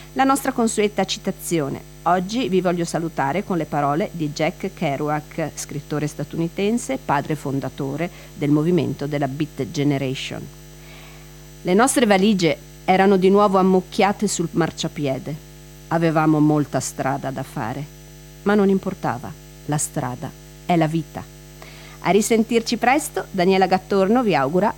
La nostra consueta citazione. Oggi vi voglio salutare con le parole di Jack Kerouac, scrittore statunitense, padre fondatore del movimento della Beat Generation. Le nostre valigie erano di nuovo ammucchiate sul marciapiede. Avevamo molta strada da fare, ma non importava. La strada è la vita. A risentirci presto, Daniela Gattorno vi augura